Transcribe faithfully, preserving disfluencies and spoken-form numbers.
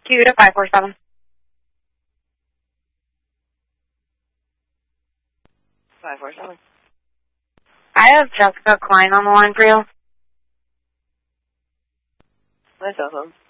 Two to five four seven. Five four seven. I have Jessica Klein on the line for you. My cell phone.